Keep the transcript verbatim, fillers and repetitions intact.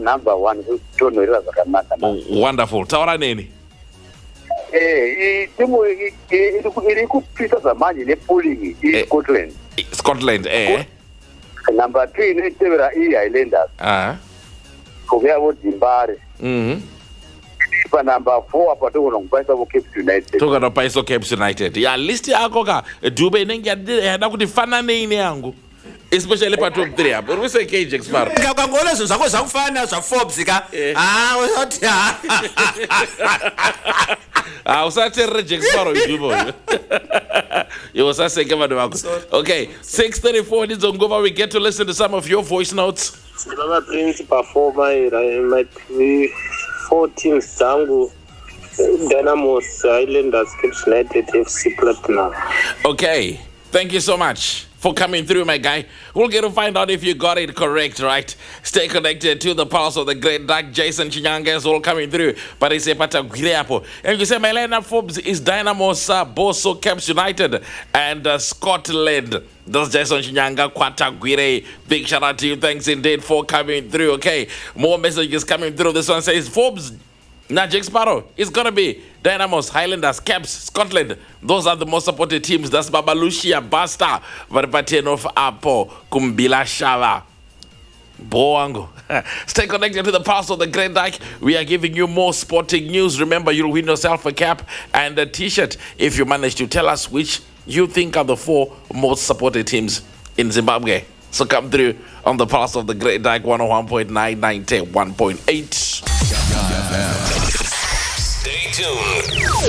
number one kutonhorera zvakanaka. Wonderful. Taura neni? Eh, timu iri kupisa zamanje nepolling iScotland. Scotland, eh. Number two inotevera iHighlanders. Ah. Kuyavo Zimbabwe. Mhm. Pa number four apa tokona kupaisa vo Cape United. Tokona kupaisa Cape United. Ya list yako ka Dube inenge yada kuti fanane ine yangu. Especially pa top three apo. Uri say K J Sparrow. Ngakangona zvinhu zvako zvakufana zva Forbes ka. Ah, usati ah, usaterere Jack Sparrow idubo. You was saying okay, six thirty-four is on Gova. We get to listen to some of your voice notes. Mama Prince performer my four teams zangu Dynamos, Highlanders, Cape United, F C Platinum. Okay, thank you so much for coming through, my guy. We'll get to find out if you got it correct, right? Stay connected to the pulse of the great Dark Jason Chinyanga is all coming through. But it's a pata Guileapo. And you say my lineup Forbes is Dynamos, uh, Boso, Caps United, and uh, Scotland. That's Jason Chinyanga, Kwata Guire. Big shout out to you. Thanks indeed for coming through. Okay, more messages coming through. This one says Forbes. Now, Jack Sparrow, it's going to be Dynamos, Highlanders, Caps, Scotland. Those are the most supported teams. That's Babalushia, Basta, Varpatenov, Apo, Kumbila, Shava. Boango. Stay connected to the pulse of the Great Dyke. We are giving you more sporting news. Remember, you'll win yourself a cap and a t-shirt if you manage to tell us which you think are the four most supported teams in Zimbabwe. So come through on the pulse of the Great Dyke, one oh one point nine, ninety, one point eight. Stay tuned.